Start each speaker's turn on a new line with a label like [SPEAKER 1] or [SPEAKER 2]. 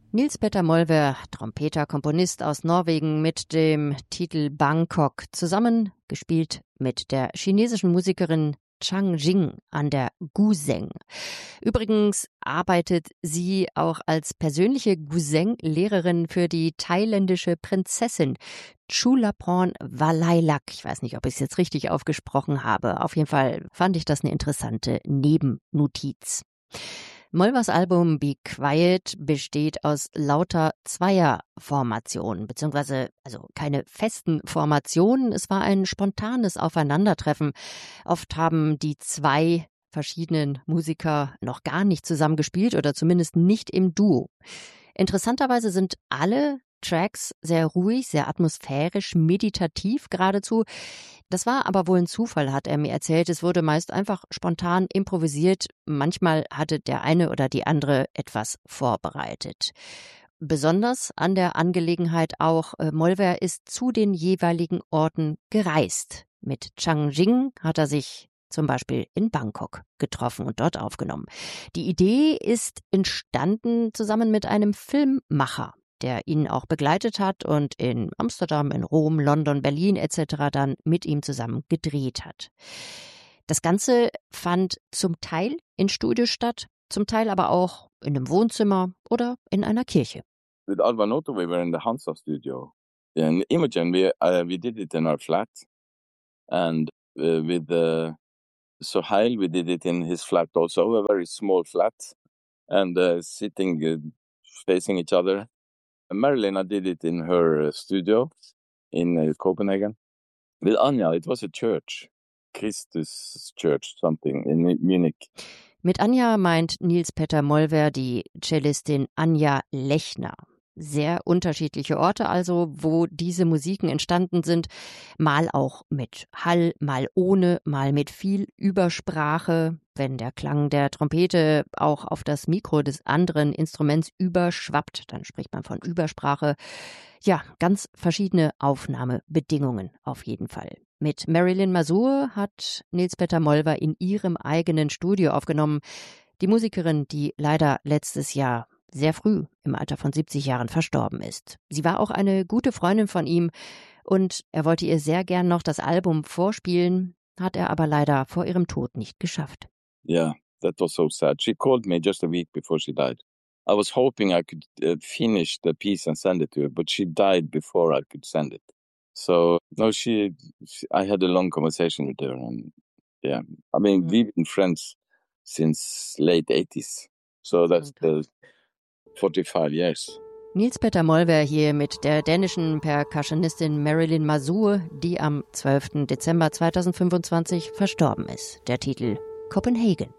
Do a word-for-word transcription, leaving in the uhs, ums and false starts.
[SPEAKER 1] Nils Petter Molvær, Trompeter, Komponist aus Norwegen mit dem Titel Bangkok, zusammen gespielt mit der chinesischen Musikerin Chang Jing an der Guzheng. Übrigens arbeitet sie auch als persönliche Guzheng-Lehrerin für die thailändische Prinzessin Chulapon Valaylak. Ich weiß nicht, ob ich es jetzt richtig aufgesprochen habe. Auf jeden Fall fand ich das eine interessante Nebennotiz. Molværs Album Be Quiet besteht aus lauter Zweierformationen, beziehungsweise also keine festen Formationen. Es war ein spontanes Aufeinandertreffen. Oft haben die zwei verschiedenen Musiker noch gar nicht zusammen gespielt oder zumindest nicht im Duo. Interessanterweise sind alle Tracks sehr ruhig, sehr atmosphärisch, meditativ geradezu. Das war aber wohl ein Zufall, hat er mir erzählt. Es wurde meist einfach spontan improvisiert. Manchmal hatte der eine oder die andere etwas vorbereitet. Besonders an der Angelegenheit auch, äh, Molvær ist zu den jeweiligen Orten gereist. Mit Chang Jing hat er sich zum Beispiel in Bangkok getroffen und dort aufgenommen. Die Idee ist entstanden zusammen mit einem Filmmacher, der ihn auch begleitet hat und in Amsterdam, in Rom, London, Berlin et cetera dann mit ihm zusammen gedreht hat. Das Ganze fand zum Teil in Studio statt, zum Teil aber auch in einem Wohnzimmer oder in einer Kirche.
[SPEAKER 2] With Alvar Noto, we were in the Hansa studio. In Imogen, we, uh, we did it in our flat. And uh, with uh, Sohail, we did it in his flat also, a very small flat. And uh, sitting, uh, facing each other. Marilyn, I did it in her studio in uh, Copenhagen. With Anja, it was a church, Christus Church, something in Munich.
[SPEAKER 1] Mit Anja meint Nils Petter Molvær die Cellistin Anja Lechner. Sehr unterschiedliche Orte also, wo diese Musiken entstanden sind. Mal auch mit Hall, mal ohne, mal mit viel Übersprache. Wenn der Klang der Trompete auch auf das Mikro des anderen Instruments überschwappt, dann spricht man von Übersprache. Ja, ganz verschiedene Aufnahmebedingungen auf jeden Fall. Mit Marilyn Mazur hat Nils Petter Molvær in ihrem eigenen Studio aufgenommen. Die Musikerin, die leider letztes Jahr sehr früh im Alter von siebzig Jahren verstorben ist. Sie war auch eine gute Freundin von ihm und er wollte ihr sehr gern noch das Album vorspielen, hat er aber leider vor ihrem Tod nicht geschafft.
[SPEAKER 2] Yeah, that was so sad. She called me just a week before she died. I was hoping I could uh, finish the piece and send it to her, but she died before I could send it. So, no, she, she I had a long conversation with her and yeah, I mean, mm. we've been friends since late eighties. So that's the forty-five years.
[SPEAKER 1] Nils Petter Molvær hier mit der dänischen Percussionistin Marilyn Mazur, die am zwölften Dezember zweitausendfünfundzwanzig verstorben ist. Der Titel Copenhagen.